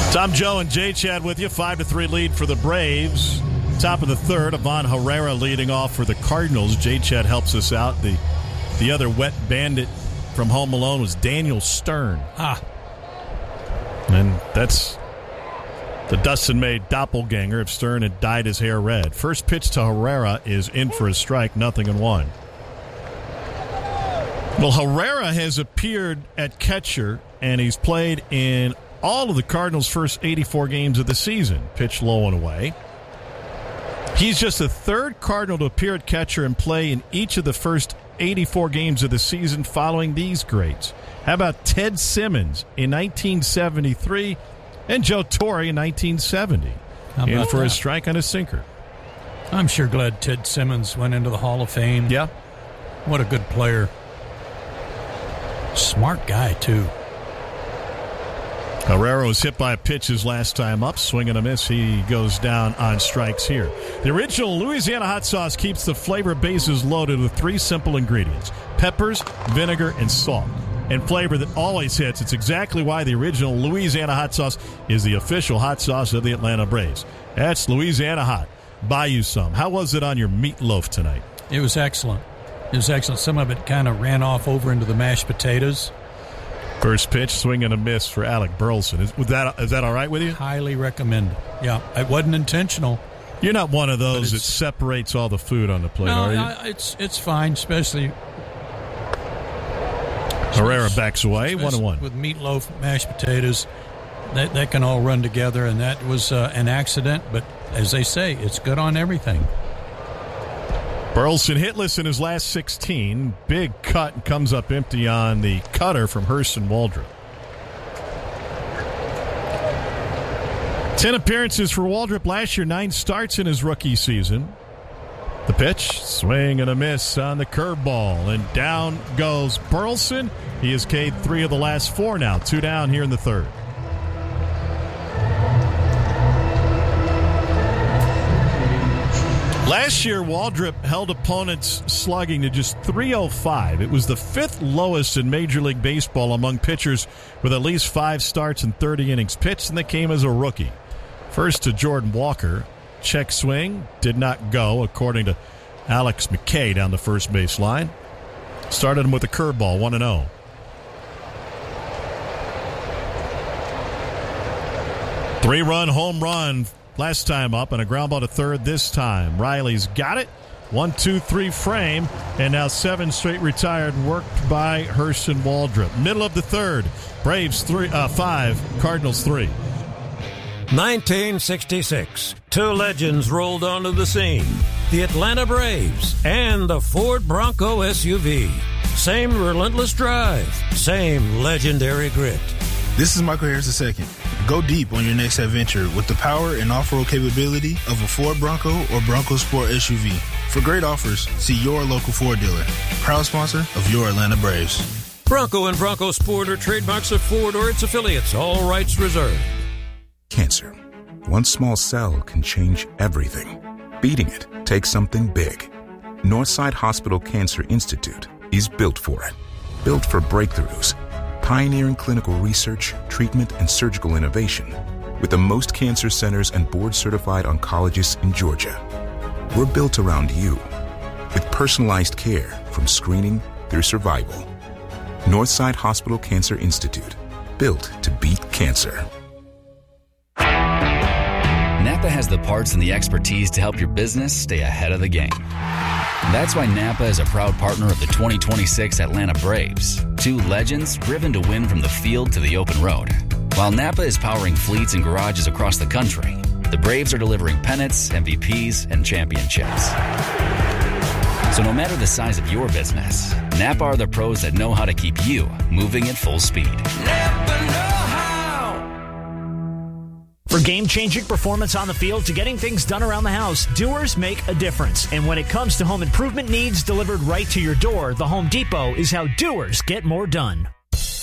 Tom, Joe, and Jay Chad with you. 5-3 lead for the Braves. Top of the third, Ivan Herrera leading off for the Cardinals. Jay Chad helps us out. The other wet bandit from Home Alone was Daniel Stern. And that's the Dustin-May doppelganger if Stern had dyed his hair red. First pitch to Herrera is in for a strike, 0-1. Well, Herrera has appeared at catcher, and he's played in all of the Cardinals' first 84 games of the season. Pitched low and away. He's just the third Cardinal to appear at catcher and play in each of the first 84 games of the season following these greats. How about Ted Simmons in 1973 and Joe Torre in 1970? In for a strike on a sinker. I'm sure glad Ted Simmons went into the Hall of Fame. Yeah. What a good player. Smart guy, too. Herrera was hit by a pitch his last time up. Swing and a miss. He goes down on strikes here. The original Louisiana hot sauce keeps the flavor bases loaded with 3 simple ingredients: peppers, vinegar, and salt. And flavor that always hits. It's exactly why the original Louisiana hot sauce is the official hot sauce of the Atlanta Braves. That's Louisiana Hot. Buy you some. How was it on your meatloaf tonight? It was excellent. Some of it kind of ran off over into the mashed potatoes. First pitch, swing and a miss for Alec Burleson. Is that all right with you? Highly recommend. Yeah, it wasn't intentional. You're not one of those that separates all the food on the plate, are you? It's fine, especially. Herrera backs away, 1-1. With meatloaf, mashed potatoes, that can all run together, and that was an accident. But as they say, it's good on everything. Burleson hitless in his last 16. Big cut and comes up empty on the cutter from Hurston Waldrop. 10 appearances for Waldrop last year, 9 starts in his rookie season. The pitch, swing and a miss on the curveball, and down goes Burleson. He has K'd 3 of the last 4 now, 2 down here in the third. Last year, Waldrop held opponents slugging to just .305. It was the 5th lowest in Major League Baseball among pitchers with at least 5 starts and 30 innings pitched, and they came as a rookie. First to Jordan Walker. Check swing did not go, according to Alex McKay down the first base line. Started him with a curveball, 1-0. Three-run home run last time up, and a ground ball to third this time. Riley's got it. 1-2-3 frame, and now 7 straight retired, worked by Hurston Waldrop. Middle of the third. Braves 5, Cardinals 3. 1966. 2 legends rolled onto the scene. The Atlanta Braves and the Ford Bronco SUV. Same relentless drive. Same legendary grit. This is Michael Harris II. Go deep on your next adventure with the power and off-road capability of a Ford Bronco or Bronco Sport SUV. For great offers, see your local Ford dealer. Proud sponsor of your Atlanta Braves. Bronco and Bronco Sport are trademarks of Ford or its affiliates. All rights reserved. Cancer. One small cell can change everything. Beating it takes something big. Northside Hospital Cancer Institute is built for it. Built for breakthroughs. Pioneering clinical research, treatment, and surgical innovation with the most cancer centers and board-certified oncologists in Georgia. We're built around you with personalized care from screening through survival. Northside Hospital Cancer Institute, built to beat cancer. Napa has the parts and the expertise to help your business stay ahead of the game. That's why Napa is a proud partner of the 2026 Atlanta Braves, 2 legends driven to win from the field to the open road. While Napa is powering fleets and garages across the country, the Braves are delivering pennants, MVPs, and championships. So no matter the size of your business, Napa are the pros that know how to keep you moving at full speed. Napa know-how. For game-changing performance on the field to getting things done around the house, doers make a difference. And when it comes to home improvement needs delivered right to your door, the Home Depot is how doers get more done.